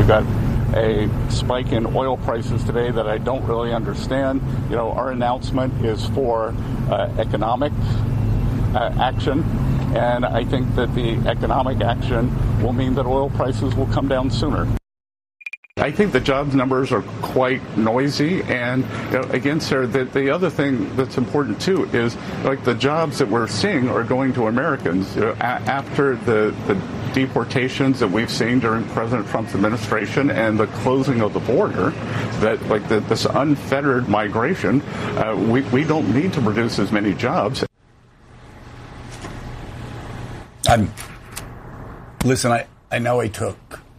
We've got a spike in oil prices today that I don't really understand. Our announcement is for economic action, and I think that the economic action will mean that oil prices will come down sooner. I think the jobs numbers are quite noisy, and again, Sarah, the other thing that's important too is the jobs that we're seeing are going to Americans. After the deportations that we've seen during President Trump's administration and the closing of the border, that this unfettered migration, we don't need to produce as many jobs. Listen, I know I took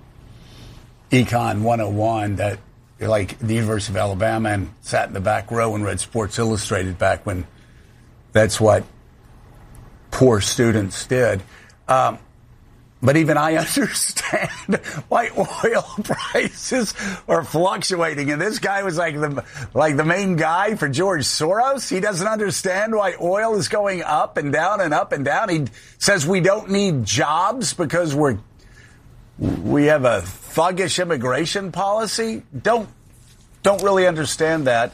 Econ 101 that the University of Alabama and sat in the back row and read Sports Illustrated back when that's what poor students did. But even I understand why oil prices are fluctuating. And this guy was like the main guy for George Soros. He doesn't understand why oil is going up and down and up and down. He says we don't need jobs because we have a thuggish immigration policy. Don't really understand that.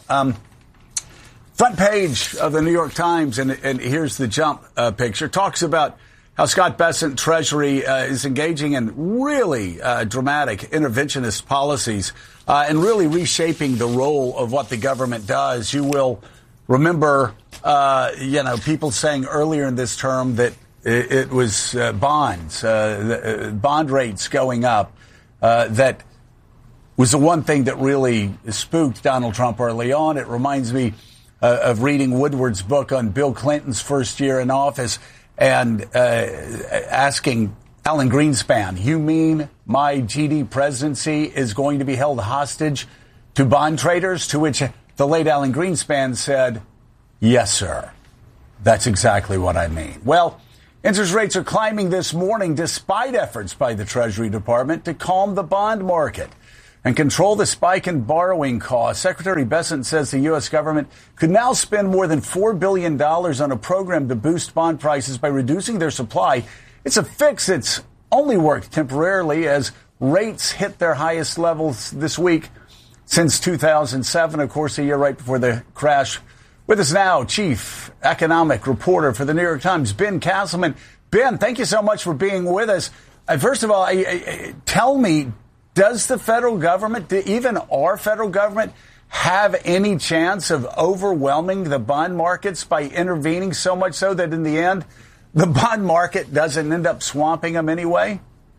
Front page of the New York Times, and here's the jump picture, talks about how Scott Bessent, Treasury, is engaging in really dramatic interventionist policies and really reshaping the role of what the government does. You will remember, people saying earlier in this term that it was bonds, bond rates going up. That was the one thing that really spooked Donald Trump early on. It reminds me of reading Woodward's book on Bill Clinton's first year in office and asking Alan Greenspan, you mean my GD presidency is going to be held hostage to bond traders? To which the late Alan Greenspan said, yes, sir. That's exactly what I mean. Well, interest rates are climbing this morning despite efforts by the Treasury Department to calm the bond market and control the spike in borrowing costs. Secretary Bessent says the U.S. government could now spend more than $4 billion on a program to boost bond prices by reducing their supply. It's a fix that's only worked temporarily as rates hit their highest levels this week since 2007, of course, a year right before the crash. With us now, chief economic reporter for the New York Times, Ben Castleman. Ben, thank you so much for being with us. First of all, tell me, does the federal government, even our federal government, have any chance of overwhelming the bond markets by intervening so much so that in the end, the bond market doesn't end up swamping them anyway?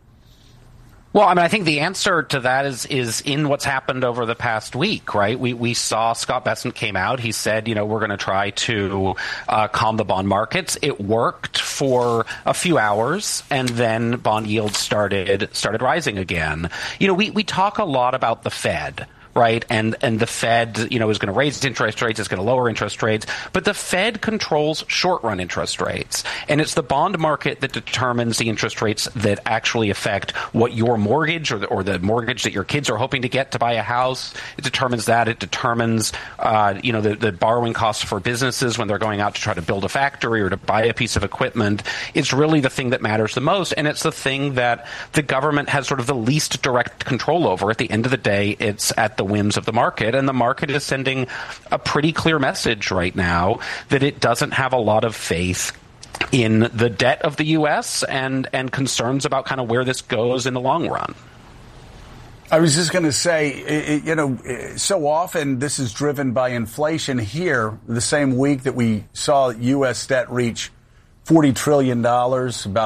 Well, I think the answer to that is in what's happened over the past week, right? We saw Scott Bessent came out. He said, we're going to try to calm the bond markets. It worked for a few hours, and then bond yields started rising again. We talk a lot about the Fed. Right. And the Fed, is going to raise interest rates. It's going to lower interest rates. But the Fed controls short run interest rates. And it's the bond market that determines the interest rates that actually affect what your mortgage or the mortgage that your kids are hoping to get to buy a house. It determines that. It determines, the borrowing costs for businesses when they're going out to try to build a factory or to buy a piece of equipment. It's really the thing that matters the most. And it's the thing that the government has sort of the least direct control over. At the end of the day, it's at the whims of the market, and the market is sending a pretty clear message right now that it doesn't have a lot of faith in the debt of the U.S. and concerns about kind of where this goes in the long run. I was just going to say, so often this is driven by inflation. Here, the same week that we saw U.S. debt reach $40 trillion, about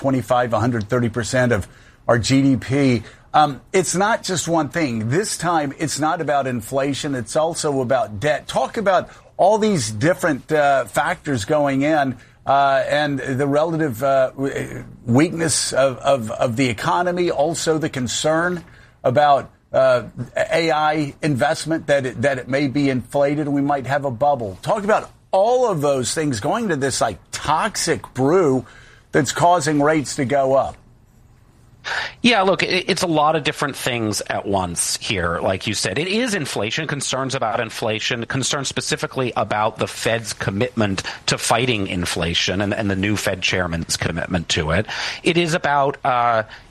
125-130% of our GDP. It's not just one thing. This time, it's not about inflation. It's also about debt. Talk about all these different factors going in and the relative weakness of the economy, also the concern about AI investment, that it may be inflated and we might have a bubble. Talk about all of those things going to this toxic brew that's causing rates to go up. Yeah, look, it's a lot of different things at once here. Like you said, it is inflation, concerns about inflation, concerns specifically about the Fed's commitment to fighting inflation and the new Fed chairman's commitment to it. It is about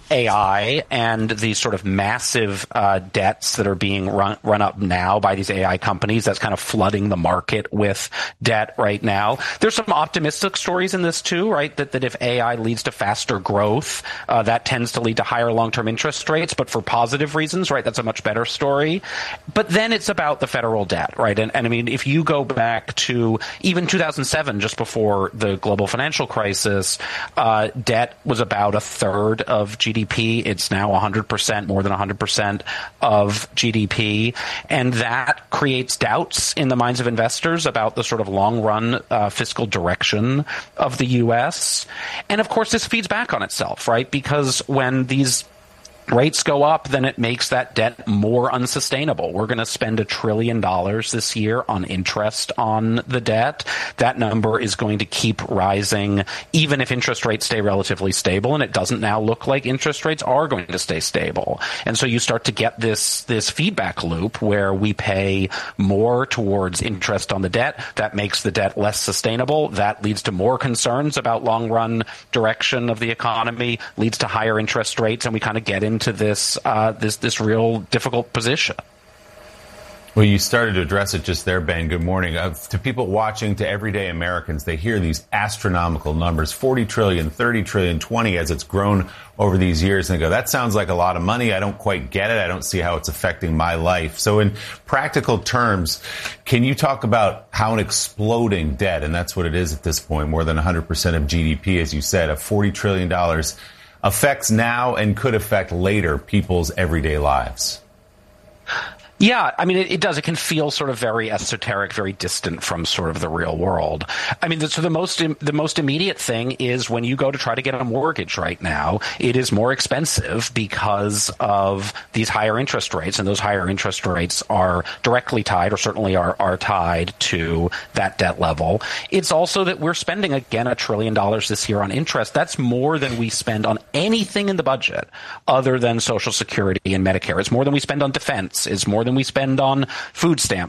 AI and these sort of massive debts that are being run up now by these AI companies. That's kind of flooding the market with debt right now. There's some optimistic stories in this too, right? That if AI leads to faster growth, that tends to lead to higher long-term interest rates, but for positive reasons, right? That's a much better story. But then it's about the federal debt, right? And I mean, if you go back to even 2007, just before the global financial crisis, debt was about a third of GDP. It's now 100%, more than 100% of GDP. And that creates doubts in the minds of investors about the sort of long-run fiscal direction of the U.S. And of course, this feeds back on itself, right? Because when these rates go up, then it makes that debt more unsustainable. We're going to spend $1 trillion this year on interest on the debt. That number is going to keep rising, even if interest rates stay relatively stable. And it doesn't now look like interest rates are going to stay stable. And so you start to get this feedback loop where we pay more towards interest on the debt. That makes the debt less sustainable. That leads to more concerns about long-run direction of the economy, leads to higher interest rates, and we kind of get into this real difficult position. Well, you started to address it just there, Ben. Good morning. To people watching, to everyday Americans, they hear these astronomical numbers, 40 trillion, 30 trillion, 20 as it's grown over these years, and they go, that sounds like a lot of money. I don't quite get it. I don't see how it's affecting my life. So in practical terms, can you talk about how an exploding debt, and that's what it is at this point, more than 100% of GDP, as you said, of $40 trillion, affects now and could affect later people's everyday lives? Yeah, I mean, it does. It can feel sort of very esoteric, very distant from sort of the real world. I mean, so the most immediate thing is when you go to try to get a mortgage right now, it is more expensive because of these higher interest rates, and those higher interest rates are directly tied, or certainly are tied to that debt level. It's also that we're spending, again, $1 trillion this year on interest. That's more than we spend on anything in the budget other than Social Security and Medicare. It's more than we spend on defense. It's more than we spend on food stamps.